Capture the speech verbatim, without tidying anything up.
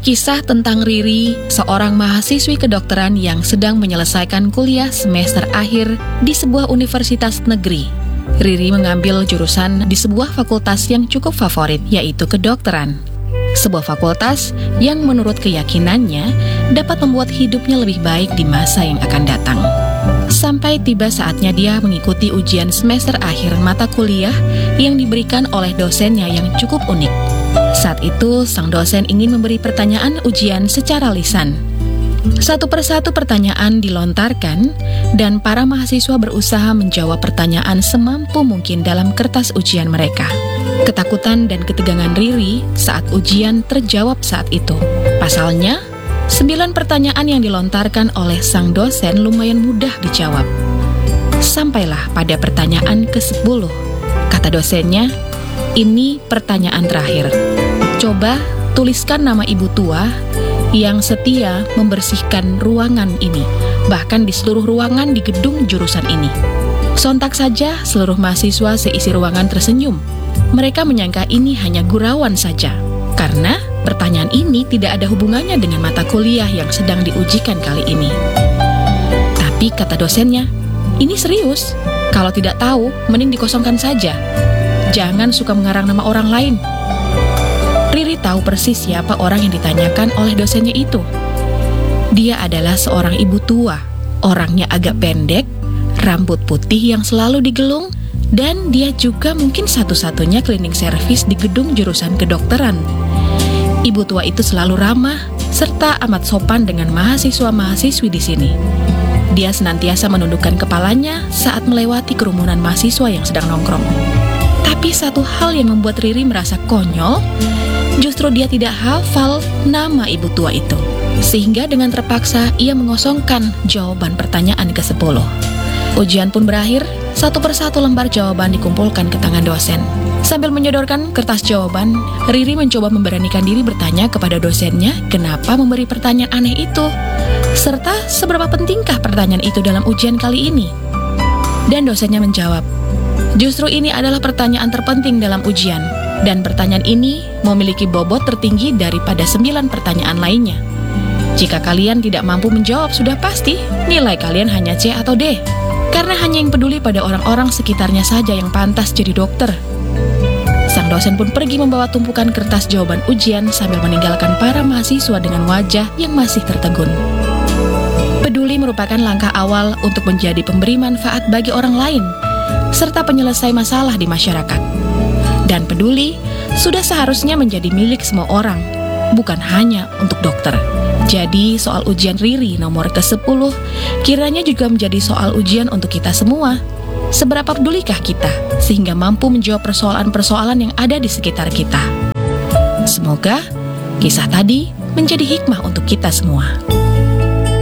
Kisah tentang Riri, seorang mahasiswi kedokteran yang sedang menyelesaikan kuliah semester akhir di sebuah universitas negeri. Riri mengambil jurusan di sebuah fakultas yang cukup favorit, yaitu kedokteran. Sebuah fakultas yang menurut keyakinannya dapat membuat hidupnya lebih baik di masa yang akan datang. Sampai tiba saatnya dia mengikuti ujian semester akhir mata kuliah yang diberikan oleh dosennya yang cukup unik. Saat itu, sang dosen ingin memberi pertanyaan ujian secara lisan. Satu persatu pertanyaan dilontarkan, dan para mahasiswa berusaha menjawab pertanyaan semampu mungkin dalam kertas ujian mereka. Ketakutan dan ketegangan Riri saat ujian terjawab saat itu. Pasalnya, sembilan pertanyaan yang dilontarkan oleh sang dosen lumayan mudah dijawab. Sampailah pada pertanyaan kesepuluh. Kata dosennya, "Ini pertanyaan terakhir. Coba tuliskan nama ibu tua yang setia membersihkan ruangan ini, bahkan di seluruh ruangan di gedung jurusan ini." Sontak saja seluruh mahasiswa seisi ruangan tersenyum. Mereka menyangka ini hanya gurauan saja, karena pertanyaan ini tidak ada hubungannya dengan mata kuliah yang sedang diujikan kali ini. Tapi kata dosennya, "Ini serius. Kalau tidak tahu, mending dikosongkan saja. Jangan suka mengarang nama orang lain." Riri tahu persis siapa orang yang ditanyakan oleh dosennya itu. Dia adalah seorang ibu tua. Orangnya agak pendek, rambut putih yang selalu digelung, dan dia juga mungkin satu-satunya cleaning service di gedung jurusan kedokteran. Ibu tua itu selalu ramah, serta amat sopan dengan mahasiswa-mahasiswi di sini. Dia senantiasa menundukkan kepalanya saat melewati kerumunan mahasiswa yang sedang nongkrong. Tapi satu hal yang membuat Riri merasa konyol, justru dia tidak hafal nama ibu tua itu. Sehingga dengan terpaksa ia mengosongkan jawaban pertanyaan kesepuluh. Ujian pun berakhir, satu persatu lembar jawaban dikumpulkan ke tangan dosen. Sambil menyodorkan kertas jawaban, Riri mencoba memberanikan diri bertanya kepada dosennya kenapa memberi pertanyaan aneh itu, serta seberapa pentingkah pertanyaan itu dalam ujian kali ini. Dan dosennya menjawab, "Justru ini adalah pertanyaan terpenting dalam ujian, dan pertanyaan ini memiliki bobot tertinggi daripada sembilan pertanyaan lainnya. Jika kalian tidak mampu menjawab, sudah pasti nilai kalian hanya C atau D, karena hanya yang peduli pada orang-orang sekitarnya saja yang pantas jadi dokter." Sang dosen pun pergi membawa tumpukan kertas jawaban ujian sambil meninggalkan para mahasiswa dengan wajah yang masih tertegun. Peduli merupakan langkah awal untuk menjadi pemberi manfaat bagi orang lain, serta penyelesai masalah di masyarakat. Dan peduli sudah seharusnya menjadi milik semua orang, bukan hanya untuk dokter. Jadi soal ujian Riri nomor kesepuluh kiranya juga menjadi soal ujian untuk kita semua. Seberapa pedulikah kita sehingga mampu menjawab persoalan-persoalan yang ada di sekitar kita? Semoga kisah tadi menjadi hikmah untuk kita semua.